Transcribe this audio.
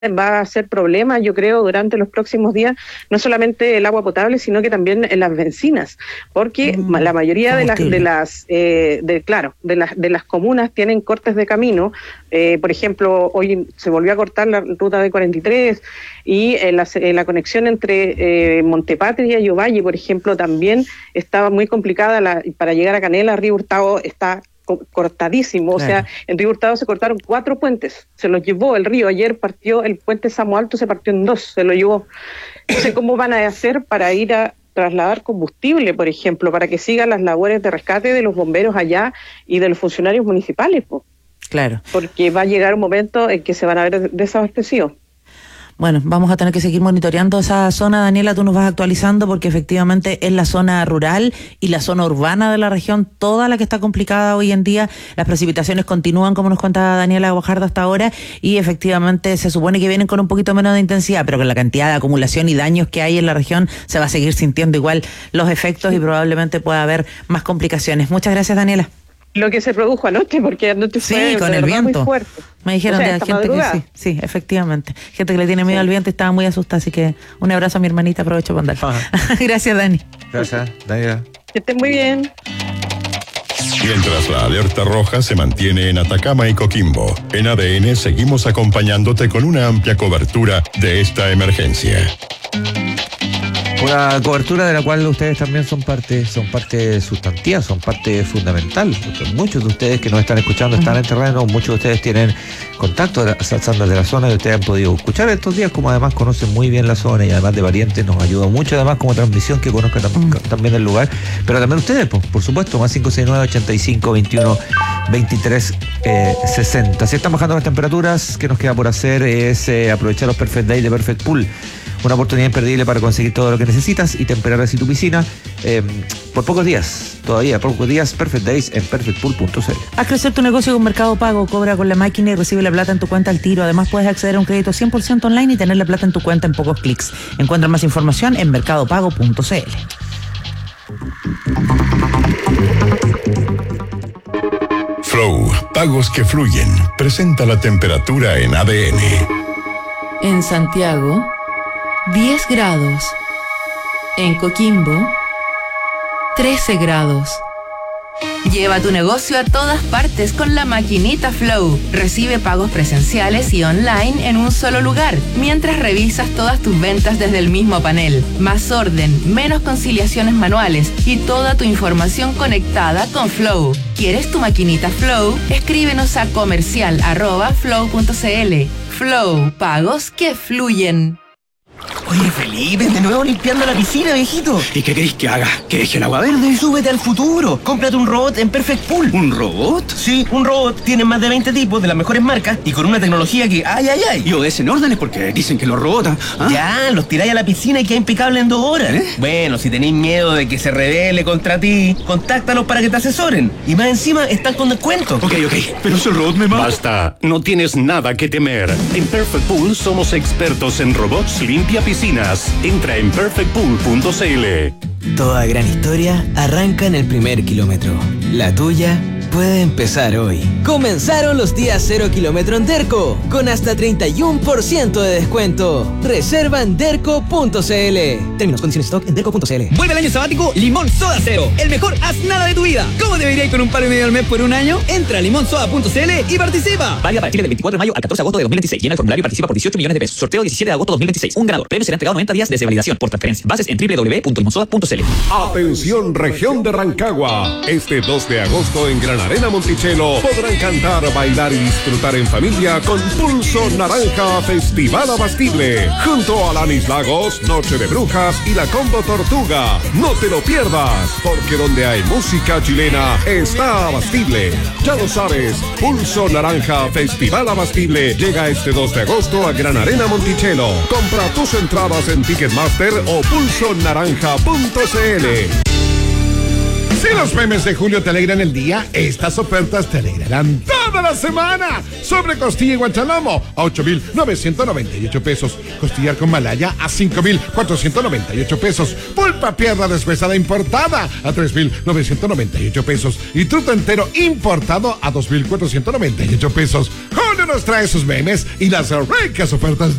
va a ser problema, yo creo, durante los próximos días, no solamente el agua potable, sino que también en las bencinas, porque la mayoría de las comunas tienen cortes de camino. Por ejemplo, hoy se volvió a cortar la ruta B43 y la conexión entre Montepatria y Ovalle, por ejemplo, también estaba muy complicada. Para llegar a Canela, Río Hurtado está cortadísimo, claro. O sea, en Río Hurtado se cortaron 4 puentes, se los llevó el río. Ayer partió el puente Samo Alto, se partió en 2, se lo llevó. No sé cómo van a hacer para ir a trasladar combustible, por ejemplo, para que sigan las labores de rescate de los bomberos allá y de los funcionarios municipales, po. Claro. Porque va a llegar un momento en que se van a ver desabastecidos. Bueno, vamos a tener que seguir monitoreando esa zona, Daniela, tú nos vas actualizando porque efectivamente es la zona rural y la zona urbana de la región, toda la que está complicada hoy en día. Las precipitaciones continúan, como nos cuenta Daniela Guajardo hasta ahora, y efectivamente se supone que vienen con un poquito menos de intensidad, pero con la cantidad de acumulación y daños que hay en la región se va a seguir sintiendo igual los efectos y probablemente pueda haber más complicaciones. Muchas gracias, Daniela. Lo que se produjo anoche, porque anoche fue con el viento muy fuerte. Me dijeron de gente madrugada. Que sí, efectivamente. Gente que le tiene miedo al viento y estaba muy asustada, así que un abrazo a mi hermanita, aprovecho para andar. Gracias, Dani. Gracias, Daniela. Que estén muy bien. Mientras la alerta roja se mantiene en Atacama y Coquimbo, en ADN seguimos acompañándote con una amplia cobertura de esta emergencia. Una cobertura de la cual ustedes también son parte sustantiva, son parte fundamental. Muchos de ustedes que nos están escuchando están en terreno, muchos de ustedes tienen contacto de la zona y ustedes han podido escuchar estos días, como además conocen muy bien la zona y además de parientes nos ayuda mucho, además como transmisión que conozcan también el lugar, pero también ustedes, por supuesto, más 569-85-21-23-60. Si están bajando las temperaturas, ¿qué nos queda por hacer? Es aprovechar los Perfect Days de Perfect Pool. Una oportunidad imperdible para conseguir todo lo que necesitas y temperar así tu piscina por pocos días. Todavía pocos días. Perfect Days en perfectpool.cl. Haz crecer tu negocio con Mercado Pago. Cobra con la máquina y recibe la plata en tu cuenta al tiro. Además puedes acceder a un crédito 100% online y tener la plata en tu cuenta en pocos clics. Encuentra más información en mercadopago.cl. Flow, pagos que fluyen. Presenta la temperatura en ADN. En Santiago, 10 grados. En Coquimbo, 13 grados. Lleva tu negocio a todas partes con la maquinita Flow. Recibe pagos presenciales y online en un solo lugar, mientras revisas todas tus ventas desde el mismo panel. Más orden, menos conciliaciones manuales y toda tu información conectada con Flow. ¿Quieres tu maquinita Flow? Escríbenos a comercial@flow.cl. Flow, pagos que fluyen. Oye, Felipe, de nuevo limpiando la piscina, viejito. ¿Y qué querés que haga? ¿Que deje el agua verde? Y súbete al futuro. Cómprate un robot en Perfect Pool. ¿Un robot? Sí, un robot. Tienen más de 20 tipos de las mejores marcas y con una tecnología que ¡ay! Y obedecen órdenes porque dicen que los robots... ¿ah? Ya, los tiráis a la piscina y queda impecable en 2 horas. Bueno, si tenéis miedo de que se rebele contra ti, contáctalos para que te asesoren. Y más encima, están con descuento. Ok, pero si el robot me mata... Basta, no tienes nada que temer. En Perfect Pool somos expertos en robots limpia piscinas. Entra en perfectpool.cl. Toda gran historia arranca en el primer kilómetro. La tuya puede empezar hoy. Comenzaron los días 0 kilómetro en Derco, con hasta 31% de descuento. Reserva en derco.cl. Términos, condiciones, stock en derco.cl. Vuelve el año sabático Limón Soda Cero, el mejor haz nada de tu vida. ¿Cómo debería ir con un palo y medio al mes por un año? Entra a limonsoda.cl y participa. Válida para Chile del 24 de mayo al 14 de agosto de 2026. Llena el formulario y participa por 18 millones de pesos. Sorteo 17 de agosto de 2026. Un ganador. Premio será entregado 90 días desde validación por transferencia. Bases en www.limonsoda.cl. Atención, región de Rancagua. Este 2 de agosto en Gran Arena Monticello podrán cantar, bailar y disfrutar en familia con Pulso Naranja Festival Abastible. Junto a Alanis Lagos, Noche de Brujas y la Combo Tortuga. No te lo pierdas, porque donde hay música chilena está Abastible. Ya lo sabes, Pulso Naranja Festival Abastible llega este 2 de agosto a Gran Arena Monticello. Compra tus entradas en Ticketmaster o pulsonaranja.cl. Si los memes de julio te alegran el día, estas ofertas te alegrarán toda la semana. Sobre costilla y guanchalomo a 8,998 pesos. Costillar con malaya a 5,498 pesos. Pulpa pierna deshuesada importada a 3,998 pesos. Y truto entero importado a 2,498 pesos. ¡Julio nos trae sus memes y las ricas ofertas